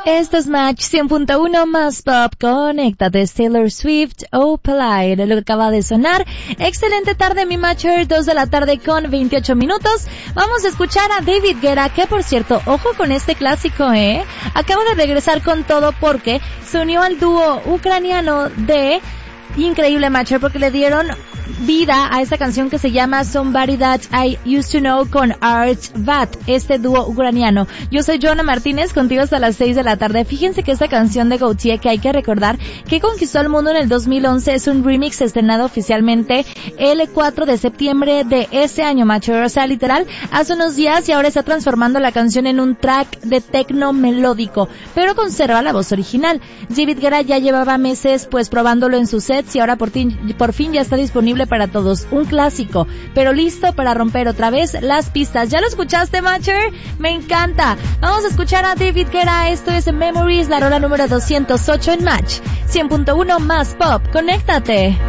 Esto es Match 100.1 más pop. Conéctate, Taylor Swift, Oh Polite, lo que acaba de sonar. Excelente tarde, mi Matcher, 2 de la tarde con 28 minutos. Vamos a escuchar a David Guetta, que por cierto, ojo con este clásico, acaba de regresar con todo porque se unió al dúo ucraniano de Increíble Matcher, porque le dieron vida a esta canción que se llama Somebody That I Used to Know con Arch Vat, este dúo ucraniano. Yo soy Joana Martínez, contigo hasta las 6 de la tarde. Fíjense que esta canción de Gautier, que hay que recordar que conquistó el mundo en el 2011, es un remix estrenado oficialmente el 4 de septiembre de ese año, Matcher. O sea, literal, hace unos días, y ahora está transformando la canción en un track de techno melódico, pero conserva la voz original. David Guetta ya llevaba meses pues probándolo en sus sets y ahora por fin ya está disponible para todos. Un clásico, pero listo para romper otra vez las pistas. ¿Ya lo escuchaste, Matcher? Me encanta. Vamos a escuchar a David Guetta. Esto es Memories, la rola número 208 en Match 100.1 más pop. Conéctate.